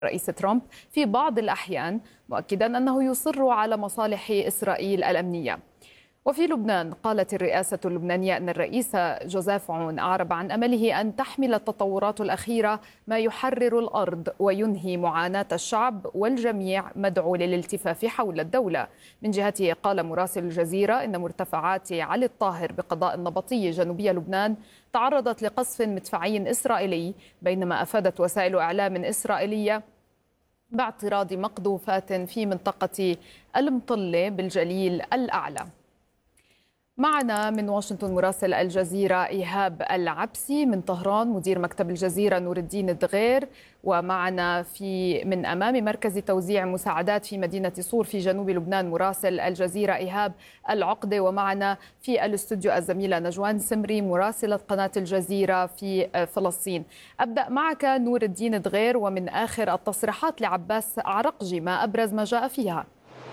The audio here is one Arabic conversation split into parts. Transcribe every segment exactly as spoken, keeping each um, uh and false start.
الرئيس ترامب في بعض الأحيان، مؤكدا أنه يصر على مصالح إسرائيل الأمنية. وفي لبنان قالت الرئاسة اللبنانية أن الرئيس جوزيف عون أعرب عن أمله أن تحمل التطورات الأخيرة ما يحرر الأرض وينهي معاناة الشعب، والجميع مدعو للالتفاف حول الدولة. من جهته قال مراسل الجزيرة إن مرتفعات علي الطاهر بقضاء النبطي جنوبي لبنان تعرضت لقصف مدفعي إسرائيلي، بينما أفادت وسائل إعلام إسرائيلية باعتراض مقذوفات في منطقة المطلة بالجليل الأعلى. معنا من واشنطن مراسل الجزيرة إيهاب العبسي، من طهران مدير مكتب الجزيرة نور الدين الدغير، ومعنا في من أمام مركز توزيع مساعدات في مدينة صور في جنوب لبنان مراسل الجزيرة إيهاب العقدة، ومعنا في الاستوديو الزميلة نجوان سمري مراسلة قناة الجزيرة في فلسطين. أبدأ معك نور الدين الدغير، ومن آخر التصريحات لعباس عرقجي ما أبرز ما جاء فيها؟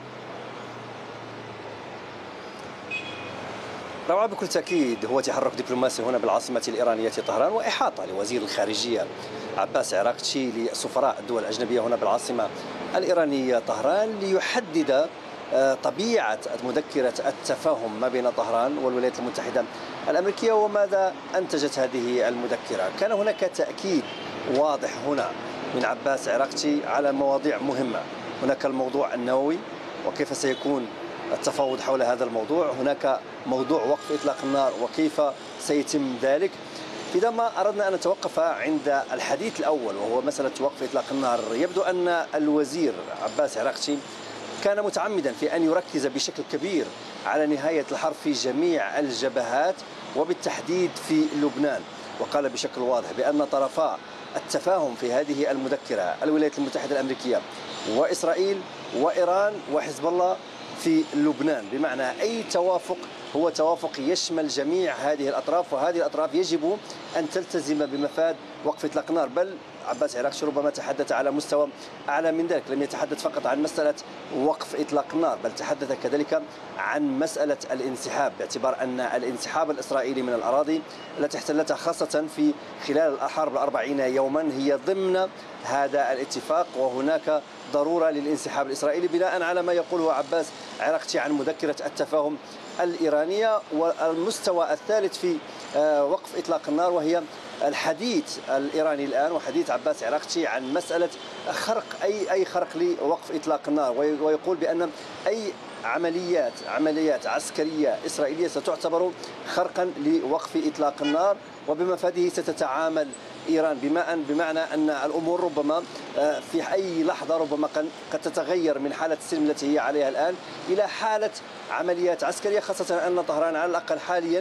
روعة بكل تأكيد هو تحرك دبلوماسي هنا بالعاصمة الإيرانية طهران، وإحاطة لوزير الخارجية عباس عراقجي لسفراء الدول الأجنبية هنا بالعاصمة الإيرانية طهران ليحدد طبيعة مذكرة التفاهم ما بين طهران والولايات المتحدة الأمريكية وماذا أنتجت هذه المذكرة. كان هناك تأكيد واضح هنا من عباس عراقجي على مواضيع مهمة. هناك الموضوع النووي وكيف سيكون التفاوض حول هذا الموضوع، هناك موضوع وقف إطلاق النار وكيف سيتم ذلك. إذا ما أردنا أن نتوقف عند الحديث الأول وهو مسألة وقف إطلاق النار، يبدو أن الوزير عباس عراقجي كان متعمدا في أن يركز بشكل كبير على نهاية الحرب في جميع الجبهات وبالتحديد في لبنان، وقال بشكل واضح بأن طرفا التفاهم في هذه المذكرة الولايات المتحدة الأمريكية وإسرائيل وإيران وحزب الله في لبنان، بمعنى أي توافق هو توافق يشمل جميع هذه الأطراف، وهذه الأطراف يجب أن تلتزم بمفاد وقف إطلاق النار. بل عباس عراقجي ربما تحدث على مستوى أعلى من ذلك، لم يتحدث فقط عن مسألة وقف إطلاق النار بل تحدث كذلك عن مسألة الانسحاب، باعتبار أن الانسحاب الإسرائيلي من الأراضي التي احتلتها خاصة في خلال الحرب الأربعين يوما هي ضمن هذا الاتفاق، وهناك ضرورة للانسحاب الإسرائيلي بناء على ما يقوله عباس عراقجي عن مذكرة التفاهم الإيرانية. والمستوى الثالث في وقف إطلاق النار وهي الحديث الإيراني الآن وحديث عباس عراقجي عن مسألة خرق أي أي خرق لوقف إطلاق النار، ويقول بأن أي عمليات عمليات عسكرية إسرائيلية ستعتبر خرقا لوقف إطلاق النار، وبمفاده ستتعامل إيران بما بمعنى أن الأمور ربما في أي لحظة ربما قد تتغير من حالة السلم التي هي عليها الآن إلى حالة عمليات عسكرية، خاصة أن طهران على الأقل حاليا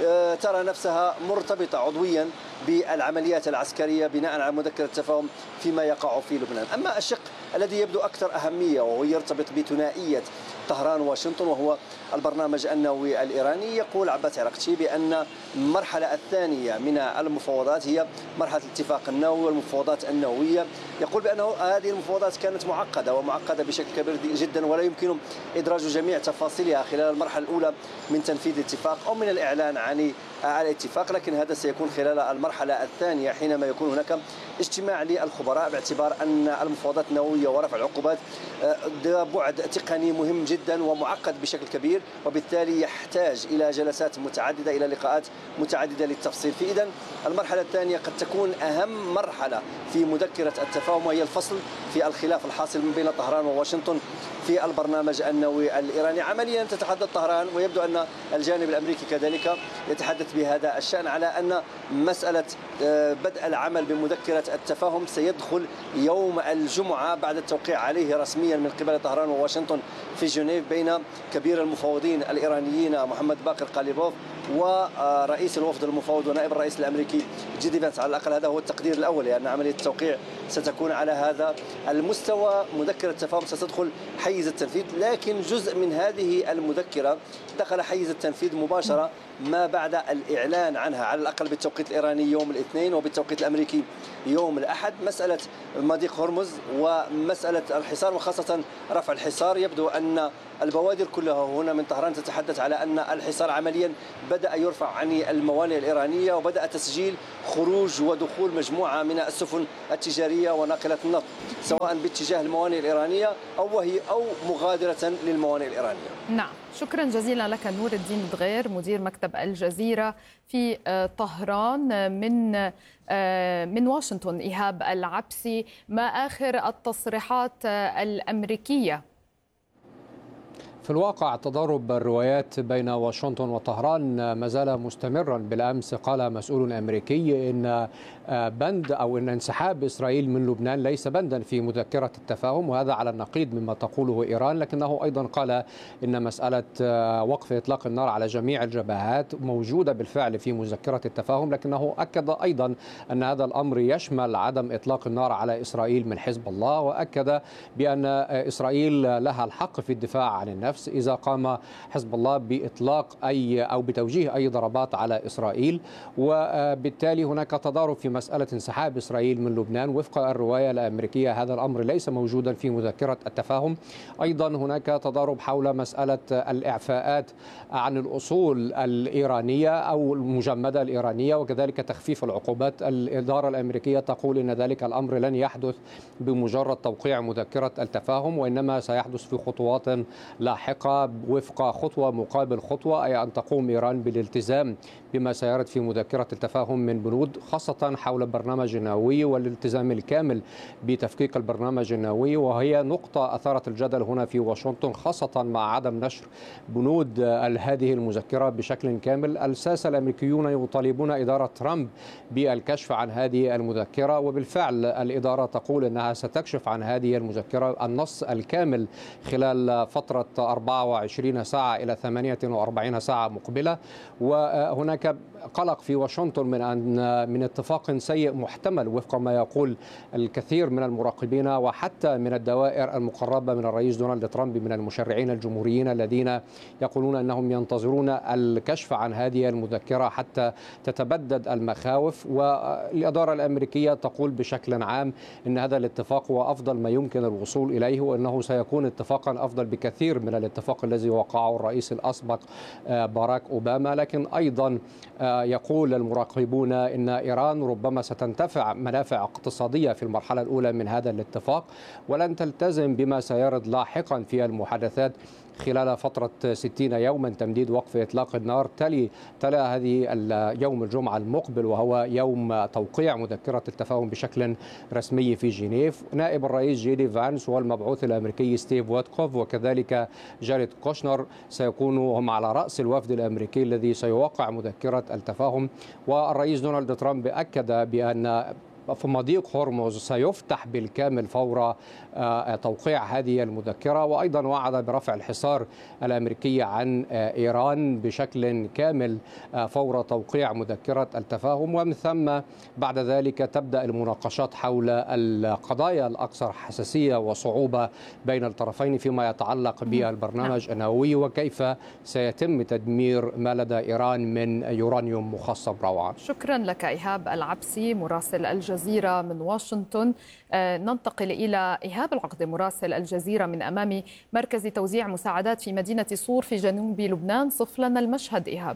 ترى نفسها مرتبطة عضويا بالعمليات العسكرية بناء على مذكرة التفاهم فيما يقع في لبنان. أما الشق الذي يبدو أكثر أهمية وهو يرتبط بثنائية طهران وواشنطن وهو البرنامج النووي الإيراني، يقول عباس عراقجي بأن المرحلة الثانية من المفاوضات هي مرحلة الاتفاق النووي والمفاوضات النووية. يقول بأنه هذه المفاوضات كانت معقدة ومعقدة بشكل كبير جدا، ولا يمكن إدراج جميع تفاصيلها خلال المرحلة الأولى من تنفيذ الاتفاق أو من الإعلان عن الاتفاق، لكن هذا سيكون خلال المرحلة الثانية حينما يكون هناك اجتماع للخبراء، باعتبار أن المفاوضات النووية ورفع العقوبات ده بعد تقني مهم جدا ومعقد بشكل كبير، وبالتالي يحتاج إلى جلسات متعددة إلى لقاءات متعددة للتفصيل. في إذن المرحلة الثانية قد تكون أهم مرحلة في مذكرة التفاهم، وهي الفصل في الخلاف الحاصل من بين طهران وواشنطن في البرنامج النووي الإيراني. عمليا تتحدث طهران ويبدو أن الجانب الأمريكي كذلك يتحدث بهذا الشأن على أن مسألة بدء العمل بمذكرة التفاهم سيدخل يوم الجمعة بعد التوقيع عليه رسميا من قبل طهران وواشنطن في جنيف بين كبير المفاوضين الإيرانيين محمد باقر قاليبوف ورئيس الوفد المفاوض ونائب الرئيس الأمريكي جي دي فانس. على الأقل هذا هو التقدير الأول، لأن يعني عملية التوقيع ستكون على هذا المستوى. مذكرة التفاهم ستدخل حيز التنفيذ، لكن جزء من هذه المذكرة دخل حيز التنفيذ مباشرة ما بعد الإعلان عنها، على الأقل بالتوقيت الإيراني يوم الاثنين وبالتوقيت الأمريكي يوم الأحد، مسألة مضيق هرمز ومسألة الحصار وخاصة رفع الحصار. يبدو أن البوادر كلها هنا من طهران تتحدث على أن الحصار عمليا بدأ يرفع عن الموانئ الإيرانية، وبدأ تسجيل خروج ودخول مجموعة من السفن التجارية الإسرائيلية وناقلة النفط، سواء باتجاه الموانئ الإيرانية أو وهي أو مغادرة للموانئ الإيرانية. نعم، شكرا جزيلا لك نور الدين دغير مدير مكتب الجزيرة في طهران. من من واشنطن إيهاب العبسي، ما آخر التصريحات الأمريكية؟ في الواقع تضارب الروايات بين واشنطن وطهران ما زال مستمرا. بالأمس قال مسؤول أمريكي إن بند أو إن انسحاب إسرائيل من لبنان ليس بندا في مذكرة التفاهم، وهذا على النقيض مما تقوله إيران، لكنه أيضا قال إن مسألة وقف إطلاق النار على جميع الجبهات موجودة بالفعل في مذكرة التفاهم، لكنه أكد أيضا أن هذا الأمر يشمل عدم إطلاق النار على إسرائيل من حزب الله، وأكد بأن إسرائيل لها الحق في الدفاع عن النفس إذا قام حزب الله بإطلاق أي أو بتوجيه أي ضربات على إسرائيل. وبالتالي هناك تضارب في مسألة انسحاب إسرائيل من لبنان. وفق الرواية الأمريكية هذا الأمر ليس موجودا في مذكرة التفاهم. أيضا هناك تضارب حول مسألة الإعفاءات عن الأصول الإيرانية أو المجمدة الإيرانية، وكذلك تخفيف العقوبات. الإدارة الأمريكية تقول إن ذلك الأمر لن يحدث بمجرد توقيع مذكرة التفاهم، وإنما سيحدث في خطوات لاحقة وفق خطوة مقابل خطوة، أي أن تقوم إيران بالالتزام بما سيرد في مذكرة التفاهم من بنود، خاصة حول البرنامج النووي والالتزام الكامل بتفكيك البرنامج النووي، وهي نقطة أثارت الجدل هنا في واشنطن، خاصة مع عدم نشر بنود هذه المذكرة بشكل كامل. الساسة الأمريكيون يطالبون إدارة ترامب بالكشف عن هذه المذكرة، وبالفعل الإدارة تقول أنها ستكشف عن هذه المذكرة النص الكامل خلال فترة أربعة وعشرين ساعة إلى ثمانية وأربعين ساعة مقبلة. وهناك قلق في واشنطن من أن من اتفاق سيء محتمل وفق ما يقول الكثير من المراقبين وحتى من الدوائر المقربة من الرئيس دونالد ترامب من المشرعين الجمهوريين الذين يقولون أنهم ينتظرون الكشف عن هذه المذكرة حتى تتبدد المخاوف. والإدارة الأمريكية تقول بشكل عام أن هذا الاتفاق هو أفضل ما يمكن الوصول إليه، وأنه سيكون اتفاقا أفضل بكثير من الاتفاق الذي وقعه الرئيس الأسبق باراك أوباما. لكن أيضا يقول المراقبون أن إيران ربما ستنتفع منافع اقتصادية في المرحلة الأولى من هذا الاتفاق، ولن تلتزم بما سيرد لاحقا في المحادثات خلال فترة ستين يوما تمديد وقف إطلاق النار. تلي تلا هذه اليوم الجمعة المقبل وهو يوم توقيع مذكرة التفاهم بشكل رسمي في جنيف. نائب الرئيس جي دي فانس والمبعوث الأمريكي ستيف ويتكوف وكذلك جاريد كوشنر سيكونوا هم على رأس الوفد الأمريكي الذي سيوقع مذكرة التفاهم. والرئيس دونالد ترامب أكد بأن في مضيق هرمز سيفتح بالكامل فور توقيع هذه المذكرة، وأيضا وعد برفع الحصار الأمريكي عن إيران بشكل كامل فور توقيع مذكرة التفاهم. ومن ثم بعد ذلك تبدأ المناقشات حول القضايا الأكثر حساسية وصعوبة بين الطرفين فيما يتعلق بالبرنامج النووي وكيف سيتم تدمير ما لدى إيران من يورانيوم مخصب. روعة، شكرا لك إيهاب العبسي مراسل الجزيرة من واشنطن. ننتقل إلى إيهاب العقدي مراسل الجزيرة من أمام مركز توزيع مساعدات في مدينة صور في جنوب لبنان. صف لنا المشهد إيهاب.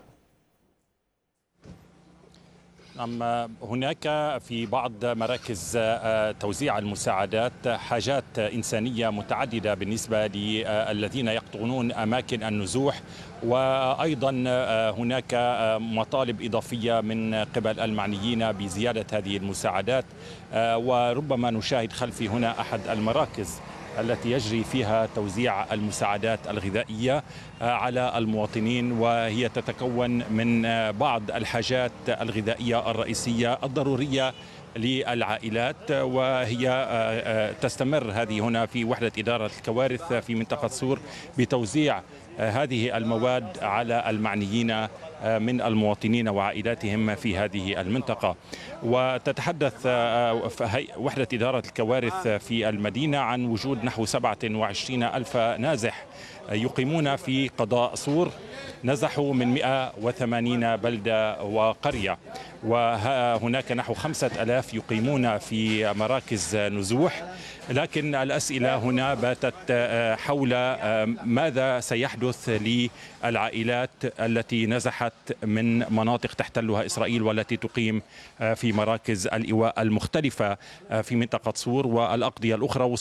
نعم، هناك في بعض مراكز توزيع المساعدات حاجات إنسانية متعددة بالنسبة للذين يقطنون أماكن النزوح، وأيضا هناك مطالب إضافية من قبل المعنيين بزيادة هذه المساعدات. وربما نشاهد خلفي هنا أحد المراكز التي يجري فيها توزيع المساعدات الغذائية على المواطنين، وهي تتكون من بعض الحاجات الغذائية الرئيسية الضرورية للعائلات، وهي تستمر هذه هنا في وحدة إدارة الكوارث في منطقة صور بتوزيع هذه المواد على المعنيين من المواطنين وعائلاتهم في هذه المنطقة. وتتحدث وحدة إدارة الكوارث في المدينة عن وجود نحو سبعة وعشرين ألف نازح يقيمون في قضاء صور، نزحوا من مئة وثمانين بلدة وقرية. وهناك نحو خمسة ألاف يقيمون في مراكز نزوح. لكن الأسئلة هنا باتت حول ماذا سيحدث للعائلات التي نزحت من مناطق تحتلها إسرائيل والتي تقيم في مراكز الإيواء المختلفة في منطقة صور والأقضية الأخرى.